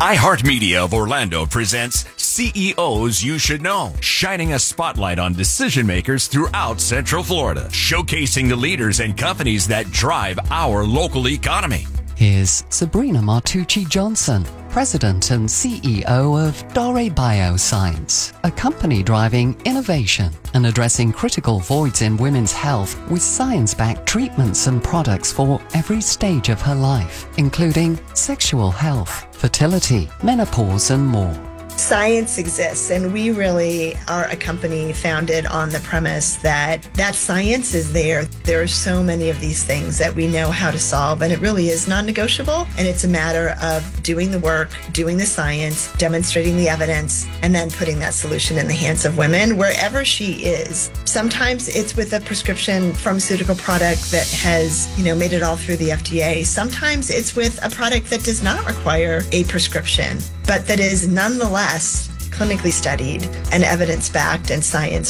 iHeartMedia of Orlando presents CEOs You Should Know, shining a spotlight on decision makers throughout Central Florida, showcasing the leaders and companies that drive our local economy. Here's Sabrina Martucci Johnson, President and CEO of Dore Bioscience, a company driving innovation and addressing critical voids in women's health with science-backed treatments and products for every stage of her life, including sexual health, fertility, menopause, and more. Science exists, and we really are a company founded on the premise that science is there. There are so many of these things that we know how to solve, and it really is non-negotiable. And it's a matter of doing the work, doing the science, demonstrating the evidence, and then putting that solution in the hands of women wherever she is. Sometimes it's with a prescription pharmaceutical product that has, made it all through the FDA. Sometimes it's with a product that does not require a prescription, but that is nonetheless clinically studied and evidence-backed and science